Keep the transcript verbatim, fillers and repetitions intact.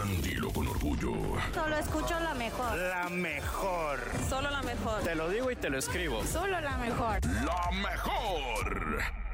Fran, dilo con orgullo. Solo escucho la mejor. La mejor. Solo la mejor. Te lo digo y te lo escribo. Solo la mejor. La mejor.